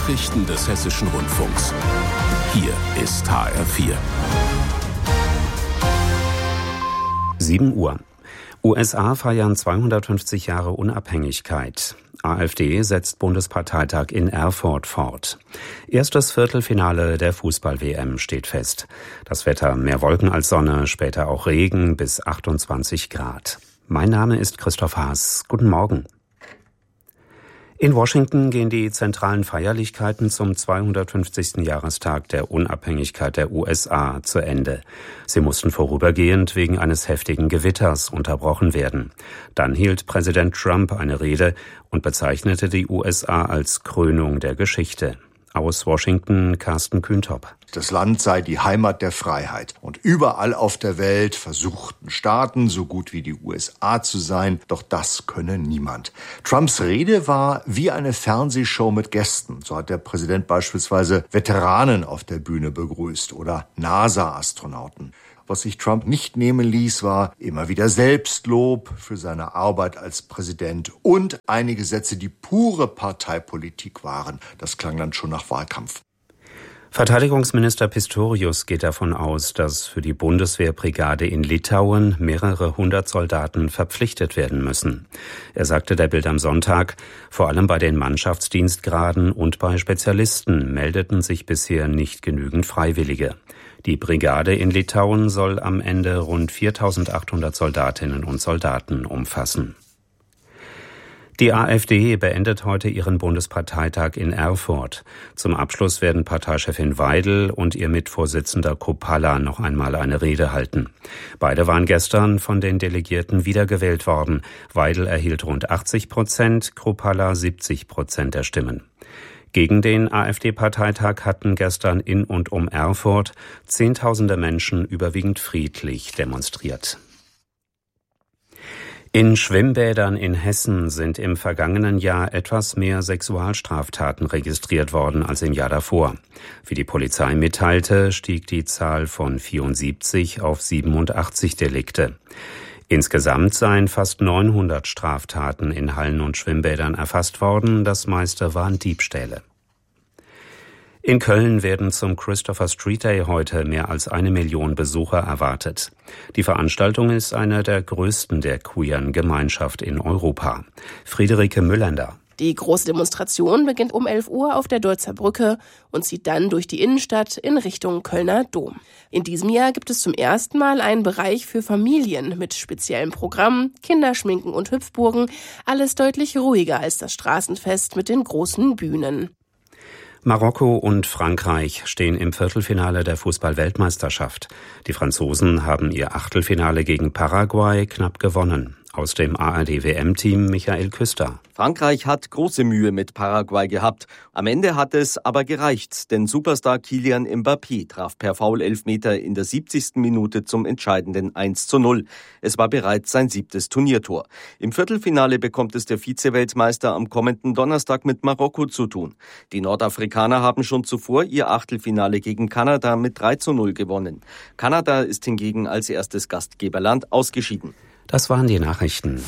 Nachrichten des Hessischen Rundfunks. Hier ist HR4. 7 Uhr. USA feiern 250 Jahre Unabhängigkeit. AfD setzt Bundesparteitag in Erfurt fort. Erstes Viertelfinale der Fußball-WM steht fest. Das Wetter: mehr Wolken als Sonne, später auch Regen bis 28 Grad. Mein Name ist Christoph Haas. Guten Morgen. In Washington gehen die zentralen Feierlichkeiten zum 250. Jahrestag der Unabhängigkeit der USA zu Ende. Sie mussten vorübergehend wegen eines heftigen Gewitters unterbrochen werden. Dann hielt Präsident Trump eine Rede und bezeichnete die USA als Krönung der Geschichte. Aus Washington, Carsten Kühntop. Das Land sei die Heimat der Freiheit. Und überall auf der Welt versuchten Staaten, so gut wie die USA zu sein. Doch das könne niemand. Trumps Rede war wie eine Fernsehshow mit Gästen. So hat der Präsident beispielsweise Veteranen auf der Bühne begrüßt oder NASA-Astronauten. Was sich Trump nicht nehmen ließ, war immer wieder Selbstlob für seine Arbeit als Präsident und einige Sätze, die pure Parteipolitik waren. Das klang dann schon nach Wahlkampf. Verteidigungsminister Pistorius geht davon aus, dass für die Bundeswehrbrigade in Litauen mehrere hundert Soldaten verpflichtet werden müssen. Er sagte der Bild am Sonntag, vor allem bei den Mannschaftsdienstgraden und bei Spezialisten meldeten sich bisher nicht genügend Freiwillige. Die Brigade in Litauen soll am Ende rund 4.800 Soldatinnen und Soldaten umfassen. Die AfD beendet heute ihren Bundesparteitag in Erfurt. Zum Abschluss werden Parteichefin Weidel und ihr Mitvorsitzender Kruppalla noch einmal eine Rede halten. Beide waren gestern von den Delegierten wiedergewählt worden. Weidel erhielt rund 80%, Kruppalla 70% der Stimmen. Gegen den AfD-Parteitag hatten gestern in und um Erfurt Zehntausende Menschen überwiegend friedlich demonstriert. In Schwimmbädern in Hessen sind im vergangenen Jahr etwas mehr Sexualstraftaten registriert worden als im Jahr davor. Wie die Polizei mitteilte, stieg die Zahl von 74 auf 87 Delikte. Insgesamt seien fast 900 Straftaten in Hallen und Schwimmbädern erfasst worden, das meiste waren Diebstähle. In Köln werden zum Christopher Street Day heute mehr als 1 Million Besucher erwartet. Die Veranstaltung ist eine der größten der queeren Gemeinschaft in Europa. Friederike Müllender. Die große Demonstration beginnt um 11 Uhr auf der Deutzer Brücke und zieht dann durch die Innenstadt in Richtung Kölner Dom. In diesem Jahr gibt es zum ersten Mal einen Bereich für Familien mit speziellen Programmen, Kinderschminken und Hüpfburgen. Alles deutlich ruhiger als das Straßenfest mit den großen Bühnen. Marokko und Frankreich stehen im Viertelfinale der Fußball-Weltmeisterschaft. Die Franzosen haben ihr Achtelfinale gegen Paraguay knapp gewonnen. Aus dem ARD-WM-Team Michael Küster. Frankreich hat große Mühe mit Paraguay gehabt. Am Ende hat es aber gereicht, denn Superstar Kylian Mbappé traf per Foul-Elfmeter in der 70. Minute zum entscheidenden 1:0. Es war bereits sein 7. Turniertor. Im Viertelfinale bekommt es der Vize-Weltmeister am kommenden Donnerstag mit Marokko zu tun. Die Nordafrikaner haben schon zuvor ihr Achtelfinale gegen Kanada mit 3:0 gewonnen. Kanada ist hingegen als erstes Gastgeberland ausgeschieden. Das waren die Nachrichten.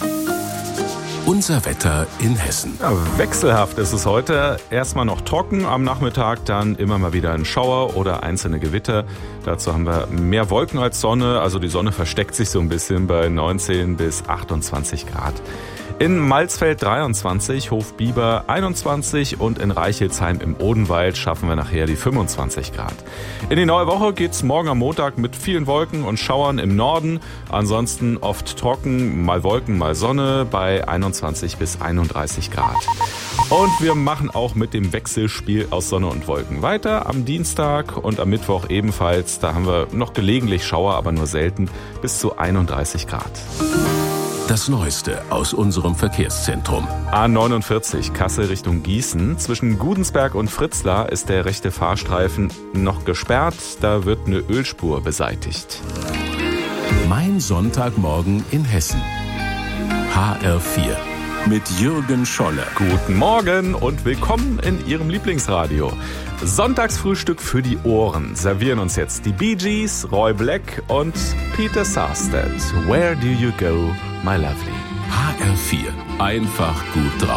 Unser Wetter in Hessen. Ja, wechselhaft ist es heute. Erstmal noch trocken, am Nachmittag dann immer mal wieder ein Schauer oder einzelne Gewitter. Dazu haben wir mehr Wolken als Sonne, also die Sonne versteckt sich so ein bisschen bei 19 bis 28 Grad. In Malzfeld 23, Hofbieber 21 und in Reichelsheim im Odenwald schaffen wir nachher die 25 Grad. In die neue Woche geht's morgen am Montag mit vielen Wolken und Schauern im Norden. Ansonsten oft trocken, mal Wolken, mal Sonne bei 21 bis 31 Grad. Und wir machen auch mit dem Wechselspiel aus Sonne und Wolken weiter. Am Dienstag und am Mittwoch ebenfalls. Da haben wir noch gelegentlich Schauer, aber nur selten, bis zu 31 Grad. Das Neueste aus unserem Verkehrszentrum. A49 Kassel Richtung Gießen. Zwischen Gudensberg und Fritzlar ist der rechte Fahrstreifen noch gesperrt. Da wird eine Ölspur beseitigt. Mein Sonntagmorgen in Hessen. HR4 mit Jürgen Scholle. Guten Morgen und willkommen in Ihrem Lieblingsradio. Sonntagsfrühstück für die Ohren servieren uns jetzt die Bee Gees, Roy Black und Peter Sarstedt. Where do you go, my lovely? HR4. Einfach gut drauf.